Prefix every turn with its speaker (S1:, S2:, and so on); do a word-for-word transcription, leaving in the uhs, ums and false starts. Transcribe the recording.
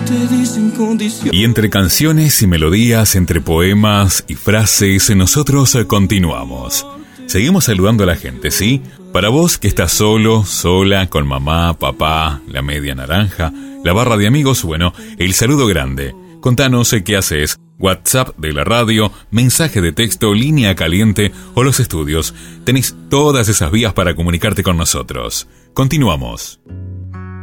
S1: Y entre canciones y melodías, entre poemas y frases, nosotros continuamos. Seguimos saludando a la gente, ¿sí? Para vos que estás solo, sola, con mamá, papá, la media naranja, la barra de amigos, bueno, el saludo grande. Contanos qué haces. WhatsApp de la radio, mensaje de texto, línea caliente o los estudios. Tenés todas esas vías para comunicarte con nosotros. Continuamos.